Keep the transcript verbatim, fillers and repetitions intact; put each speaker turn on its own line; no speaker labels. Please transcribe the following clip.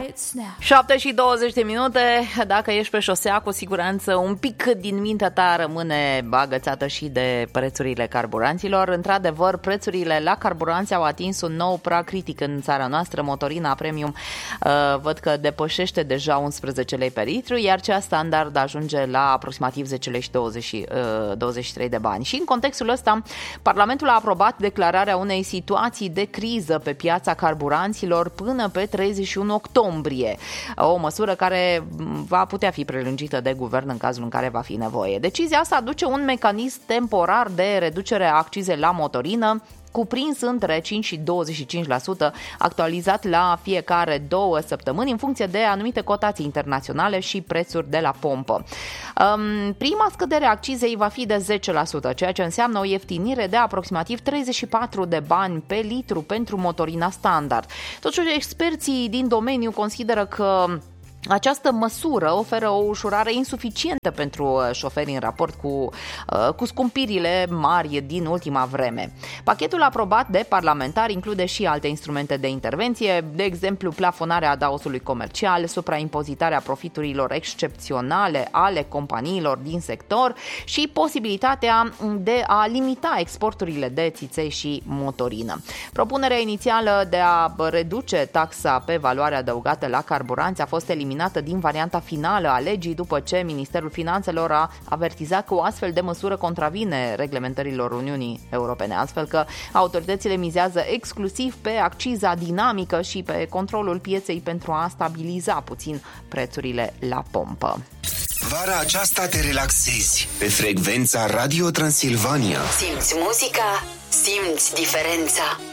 șapte și douăzeci de minute. Dacă ești pe șosea, cu siguranță un pic din mintea ta rămâne agățată și de prețurile carburanților. Într-adevăr, prețurile la carburanți au atins un nou prag critic în țara noastră. Motorina premium uh, văd că depășește deja unsprezece lei pe litru, iar cea standard ajunge la aproximativ zece lei și douăzeci, uh, douăzeci și trei de bani. Și în contextul ăsta, Parlamentul a aprobat declararea unei situații de criză pe piața carburanților până pe treizeci și unu octombrie. O măsură care va putea fi prelungită de guvern în cazul în care va fi nevoie. Decizia asta aduce un mecanism temporar de reducere a accizei la motorină, cuprins între cinci și douăzeci și cinci la sută, actualizat la fiecare două săptămâni în funcție de anumite cotații internaționale și prețuri de la pompă. Prima scădere a accizei va fi de zece la sută, ceea ce înseamnă o ieftinire de aproximativ treizeci și patru de bani pe litru pentru motorina standard. Totuși, experții din domeniu consideră că această măsură oferă o ușurare insuficientă pentru șoferi în raport cu, cu scumpirile mari din ultima vreme. Pachetul aprobat de parlamentari include și alte instrumente de intervenție, de exemplu plafonarea adaosului comercial, supraimpozitarea profiturilor excepționale ale companiilor din sector și posibilitatea de a limita exporturile de țiței și motorină. Propunerea inițială de a reduce taxa pe valoare adăugată la carburanți a fost eliminată din varianta finală a legii după ce Ministerul Finanțelor a avertizat că o astfel de măsură contravine reglementărilor Uniunii Europene, astfel că autoritățile mizează exclusiv pe acciza dinamică și pe controlul pieței pentru a stabiliza puțin prețurile la pompă.
Vara aceasta te relaxezi pe frecvența Radio Transilvania.
Simți muzica, simți diferența.